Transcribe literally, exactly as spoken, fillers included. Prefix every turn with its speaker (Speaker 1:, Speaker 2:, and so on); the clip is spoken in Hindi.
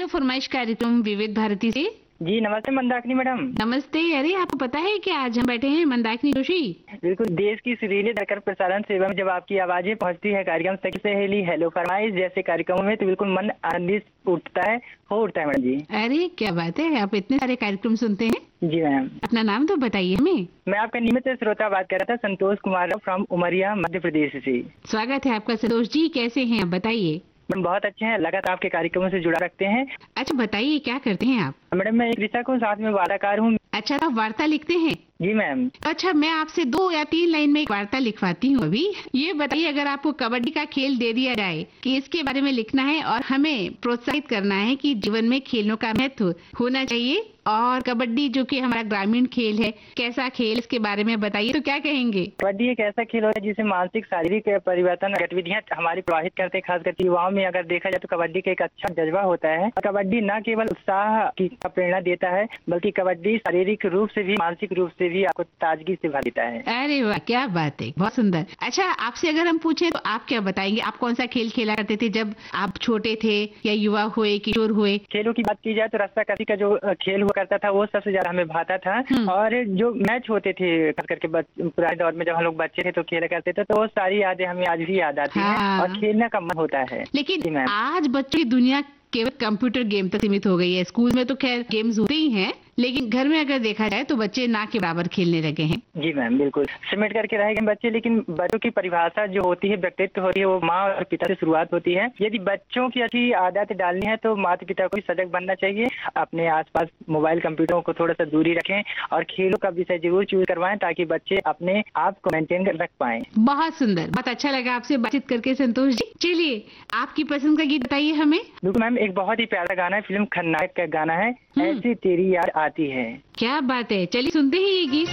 Speaker 1: हेलो फरमाइश कार्यक्रम विविध भारती से।
Speaker 2: जी नमस्ते मंदाकिनी मैडम।
Speaker 1: नमस्ते। अरे आपको पता है कि आज हम बैठे हैं मंदाकिनी जोशी।
Speaker 2: बिल्कुल, देश की सुरीली दरकर प्रसारण सेवा में जब आपकी आवाजें पहुंचती है कार्यक्रम सखी सहेली हेलो फरमाइश जैसे कार्यक्रमों में तो बिल्कुल मन आनंदित उठता है हो उठता है मैडम जी।
Speaker 1: अरे क्या बात है, आप इतने सारे कार्यक्रम सुनते हैं।
Speaker 2: जी मैम।
Speaker 1: अपना नाम तो बताइए हमें।
Speaker 2: मैं आपका नियमित श्रोता बात कर रहा था, संतोष कुमार फ्रॉम उमरिया मध्य प्रदेश से।
Speaker 1: स्वागत है आपका संतोष जी, कैसे हैं आप बताइए।
Speaker 2: मैम बहुत अच्छे हैं, लगातार आपके कार्यक्रमों से जुड़ा रखते हैं।
Speaker 1: अच्छा बताइए क्या करते हैं आप।
Speaker 2: मैडम मैं एक कृषक हूँ, साथ में वार्ताकार हूँ।
Speaker 1: अच्छा तो आप वार्ता लिखते हैं।
Speaker 2: जी मैम।
Speaker 1: अच्छा मैं आपसे दो या तीन लाइन में एक वार्ता लिखवाती हूँ अभी। ये बताइए अगर आपको कबड्डी का खेल दे दिया जाए कि इसके बारे में लिखना है और हमें प्रोत्साहित करना है कि जीवन में खेलों का महत्व होना चाहिए और कबड्डी जो कि हमारा ग्रामीण खेल है, कैसा खेल, इसके बारे में बताइए तो क्या कहेंगे।
Speaker 2: कबड्डी एक ऐसा खेल होता है जिसे मानसिक शारीरिक परिवर्तन गतिविधियां हमारी प्रभावित करते हैं, खासकर युवाओं में अगर देखा जाए तो कबड्डी का एक अच्छा जज्बा होता है। कबड्डी न केवल उत्साह की प्रेरणा देता है बल्कि कबड्डी शारीरिक रूप से भी मानसिक रूप से भी आपको ताजगी से भर देता है।
Speaker 1: अरे वाह क्या बात है, बहुत सुंदर। अच्छा आपसे अगर हम पूछे तो आप क्या बताएंगे, आप कौन सा खेल खेला करते थे जब आप छोटे थे या युवा हुए किशोर हुए।
Speaker 2: खेलों की बात की जाए तो रस्सा कसी का जो खेल हुआ करता था वो सबसे ज्यादा हमें भाता था और जो मैच होते थे खास करके पुराने दौर में जब हम लोग बच्चे थे तो खेला करते थे तो वो सारी यादें हमें आज भी याद आती
Speaker 1: हाँ।
Speaker 2: हैं और खेलने का मन होता है।
Speaker 1: लेकिन आज बच्चों की दुनिया केवल कंप्यूटर गेम तक सीमित हो गई है। स्कूल में तो खैर गेम्स होते ही हैं लेकिन घर में अगर देखा जाए तो बच्चे ना के बराबर खेलने लगे हैं।
Speaker 2: जी मैम बिल्कुल सिमट करके रह गए बच्चे, लेकिन बच्चों की परिभाषा जो होती है, व्यक्तित्व होती है, वो माँ और पिता से शुरुआत होती है। यदि बच्चों की अच्छी आदत डालनी है तो माता पिता को भी सजग बनना चाहिए, अपने आसपास मोबाइल कंप्यूटरों को थोड़ा सा दूरी रखें और खेलों का विषय जरूर चूज करवाएं ताकि बच्चे अपने आप को मेंटेन कर रख पाएं।
Speaker 1: बहुत सुंदर, बहुत अच्छा लगा आपसे बातचीत करके संतोष जी। चलिए आपकी पसंद का गीत बताइए हमें।
Speaker 2: बिल्कुल मैम, एक बहुत ही प्यारा गाना है, फिल्म खलनायक का गाना है, ऐसी तेरी याद आती है।
Speaker 1: क्या बात है, चलिए सुनते हैं ये गीत।